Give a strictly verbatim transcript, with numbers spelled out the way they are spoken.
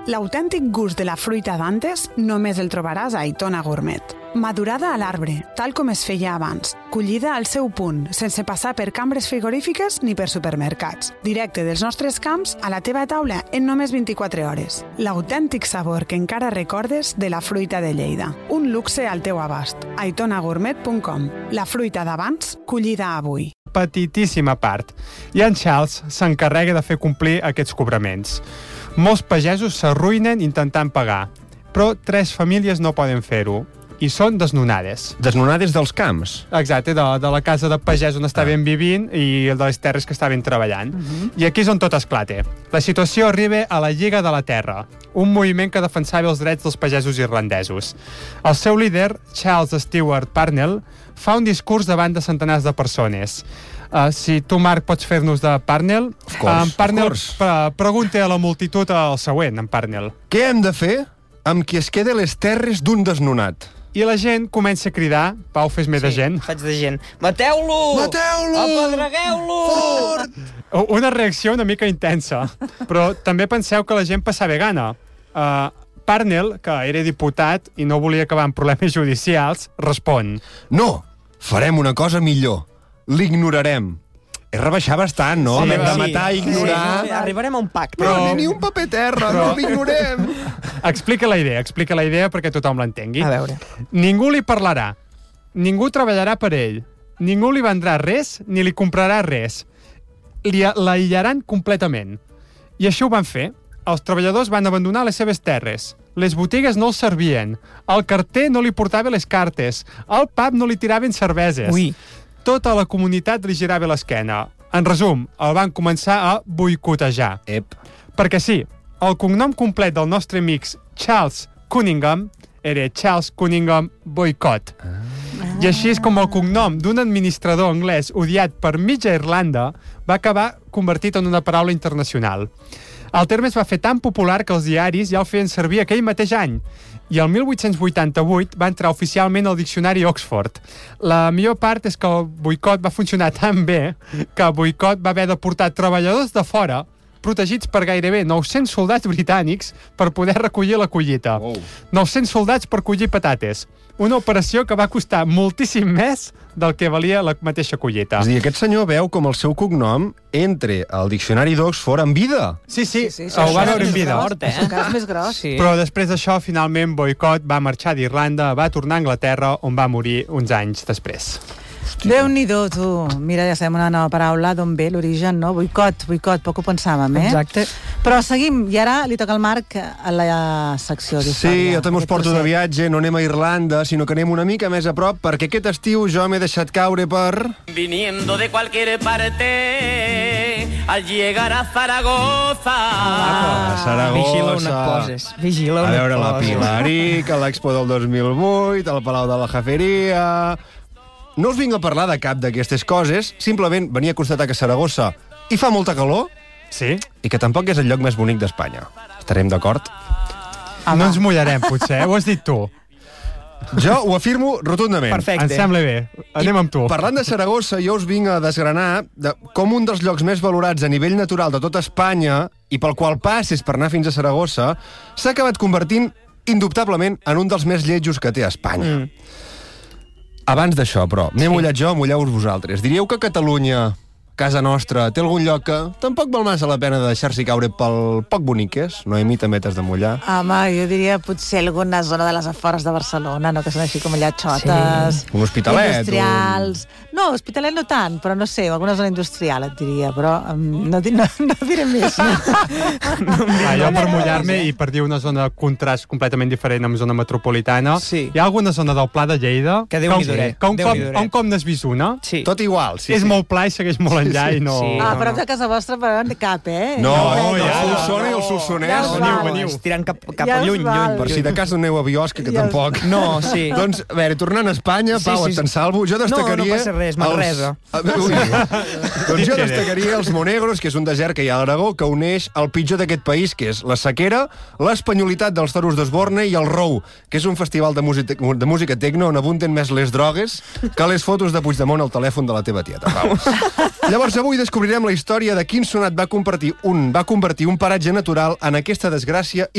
L'autèntic gust de la fruita d'antes només el trobaràs a Aitona Gourmet. Madurada a l'arbre, tal com es feia abans. Collida al seu punt, sense passar per cambres frigorífiques ni per supermercats. Directe dels nostres camps a la teva taula en només vint-i-quatre hores. L'autèntic sabor que encara recordes de la fruita de Lleida. Un luxe al teu abast. aitona gourmet punt com. La fruita d'abans, collida avui. Petitíssima part. I en Charles s'encarrega de fer complir aquests cobraments. Molts pagesos s'arruïnen intentant pagar, però tres famílies no poden fer-ho, i són desnonades. Desnonades dels camps? Exacte, de, de la casa de pagès on estaven ah. vivint i de les terres que estaven treballant. Uh-huh. I aquí és on tot esclata. La situació arriba a la Lliga de la Terra, un moviment que defensava els drets dels pagesos irlandesos. El seu líder, Charles Stewart Parnell, fa un discurs davant de centenars de persones. Uh, si tu, Marc, pots fer-nos de Parnell, course, en Parnell pre pregunta a la multitud el següent, en Parnell. Què hem de fer amb qui es queda les terres d'un desnonat? I la gent comença a cridar. Pau, fes més sí, de gent. faig de gent. Mateu-lo! Mateu-lo! Apedregueu-lo! Fort! Una reacció una mica intensa, però també penseu que la gent passava gana. Uh, Parnell, que era diputat i no volia acabar amb problemes judicials, respon. No, farem una cosa millor. L'ignorarem. És rebaixar bastant, no? Sí, Hem de sí, matar i ignorar. Sí, arribarem a un pacte. Però, però ni, ni un paper terra, però... no l'ignorem. Explica la idea, explica la idea perquè tothom l'entengui. A veure. Ningú li parlarà, ningú treballarà per ell, ningú li vendrà res ni li comprarà res. Li l'aïllaran completament. I això ho van fer. Els treballadors van abandonar les seves terres. Les botigues no els servien. El carter no li portava les cartes. Al pub no li tiraven cerveses. Ui. Tota la comunitat li girava l'esquena. En resum, el van començar a boicotejar. Ep. Perquè sí, el cognom complet del nostre amic Charles Cunningham era Charles Cunningham Boycott. Ah. I així és com el cognom d'un administrador anglès odiat per mitja Irlanda va acabar convertit en una paraula internacional. El terme es va fer tan popular que els diaris ja el feien servir aquell mateix any. I el mil vuit-cents vuitanta-vuit va entrar oficialment al diccionari Oxford. La millor part és que el boicot va funcionar tan bé que el boicot va haver de portar treballadors de fora protegits per gairebé nou-cents soldats britànics per poder recollir la collita. Wow. nou-cents soldats per collir patates. Una operació que va costar moltíssim més del que valia la mateixa collita. És a dir, aquest senyor veu com el seu cognom entre al diccionari d'Oxford en vida. Sí, sí, sí, sí, ho va veure en vida. Fort, eh? És un més gros. Sí. Però després d'això, finalment, Boycott va marxar d'Irlanda, va tornar a Anglaterra, on va morir uns anys després. Déu-n'hi-do, tu. Mira, ja sabem una nova paraula, d'on ve l'origen, no? Boicot, boicot, poc ho pensàvem, eh? Exacte. Però seguim, i ara li toca al Marc a la secció d'història. Sí, jo també us porto de viatge, no anem a Irlanda, sinó que anem una mica més a prop, perquè aquest estiu jo m'he deixat caure per... Viniendo de cualquier parte, al llegar a Zaragoza. Ah, a Saragossa. Vigila on et poses. Vigila on a veure et la poses. Pilaric, a l'Expo del dos mil vuit, al Palau de la Jaferia... No us vinc a parlar de cap d'aquestes coses, simplement venia a constatar que a Saragossa hi fa molta calor, sí, i que tampoc és el lloc més bonic d'Espanya. Estarem d'acord? Ah, no ens mullarem, potser, eh? Ho has dit tu. Jo ho afirmo rotundament. Perfecte. Em sembla bé. Anem amb tu. Parlant de Saragossa, jo us vinc a desgranar de com un dels llocs més valorats a nivell natural de tota Espanya i pel qual passes per anar fins a Saragossa s'ha acabat convertint indubtablement en un dels més lletjos que té Espanya. Mm. Abans d'això, però, m'he sí. mullat jo, mulleu-vos vosaltres. Diríeu que Catalunya, casa nostra, té algun lloc que tampoc val massa la pena de deixar-s'hi caure pel poc bonic que és? Noemí, també t'has de mullar. Home, jo diria potser alguna zona de les afores de Barcelona, no? Que són així com allà xotes. Sí. Un hospitalet. Industrials. Un... No, hospitalet no tant, però no sé, alguna zona industrial et diria, però um, no, no, no diré més. no ah, jo per mullar-me i per dir una zona de contrast completament diferent amb zona metropolitana, sí. hi ha alguna zona del Pla de Lleida que Déu n'hi duret. Que un cop, un cop n'has vist una, sí. tot igual. Sí, és sí. molt pla i segueix molt enllà sí, sí. i no... Sí. Ah, però de casa vostra però no cap, eh? No, no, no, ja, el Solsona i el Solsonès. Ja veniu, veniu. Estirant cap, cap ja a lluny, lluny. Per si de cas no aneu a Biosca, que ja tampoc. No, sí. Doncs, a veure, tornant a Espanya, sí, Pau, sí, te'n salvo. Jo destacaria... No, no passa res, Manresa. Els... doncs jo destacaria els Monegros, que és un desert que hi ha a l'Aragó, que uneix el pitjor d'aquest país, que és la sequera, l'espanyolitat dels toros d'Osborne i el Rou, que és un festival de música, de música tecno on abunden més les drogues que les fotos de Puigdemont al telèfon de la teva tieta, Pau. Llavors, avui descobrirem la història de quin sonat va convertir un, va convertir un paratge natural en aquesta desgràcia